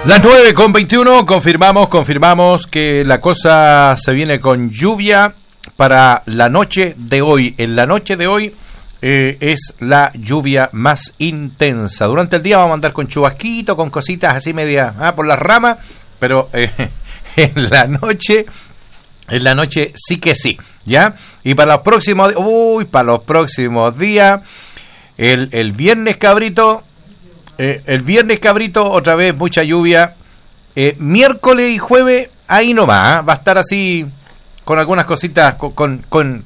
Las 9:21, confirmamos que la cosa se viene con lluvia para la noche de hoy. En la noche de hoy es la lluvia más intensa. Durante el día vamos a andar con chubasquito, con cositas así media por las ramas, pero en la noche sí que sí, ¿ya? Y para los próximos días, el viernes cabrito. El viernes cabrito, otra vez mucha lluvia. Miércoles y jueves, ahí nomás, va a estar así, con algunas cositas, con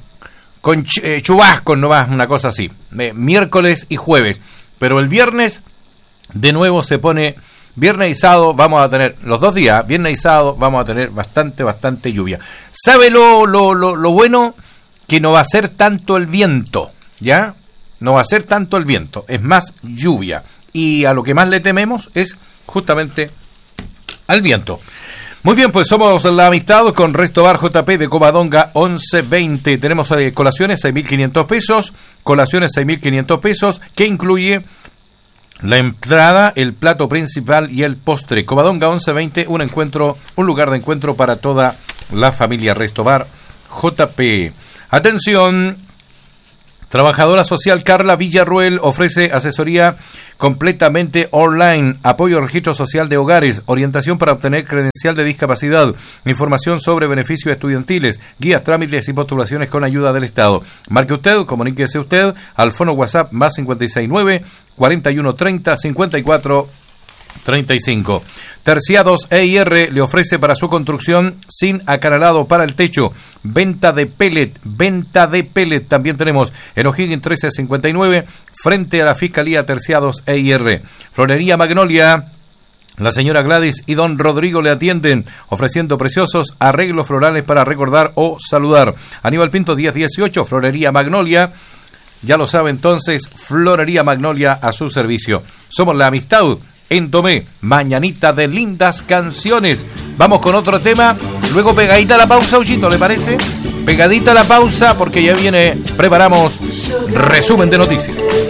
chubascos nomás, una cosa así. Miércoles y jueves. Pero el viernes, de nuevo se pone, viernes y sábado vamos a tener, los 2 días, viernes y sábado vamos a tener bastante lluvia. ¿Sabe lo bueno? Que no va a ser tanto el viento, ¿ya? No va a ser tanto el viento, es más lluvia. Y a lo que más le tememos es justamente al viento. Muy bien, pues somos la amistad con Resto Bar JP de Covadonga 1120. Tenemos colaciones 6.500 pesos, colaciones 6.500 pesos, que incluye la entrada, el plato principal y el postre. Covadonga 1120, un lugar de encuentro para toda la familia. Resto Bar JP. Atención. Trabajadora social Carla Villarruel ofrece asesoría completamente online, apoyo al registro social de hogares, orientación para obtener credencial de discapacidad, información sobre beneficios estudiantiles, guías, trámites y postulaciones con ayuda del Estado. Marque usted, comuníquese usted al fono WhatsApp más 569 4130 54 35. Terciados EIR le ofrece para su construcción sin acanalado para el techo, venta de pellet. También tenemos en O'Higgins 1359 frente a la Fiscalía. Terciados EIR. Florería Magnolia, la señora Gladys y don Rodrigo le atienden, ofreciendo preciosos arreglos florales para recordar o saludar. Aníbal Pinto 1018, Florería Magnolia. Ya lo sabe entonces, Florería Magnolia a su servicio. Somos la amistad en Tomé, mañanita de lindas canciones. Vamos con otro tema, luego pegadita la pausa, Uchito, ¿le parece? Pegadita la pausa porque ya viene, preparamos resumen de noticias.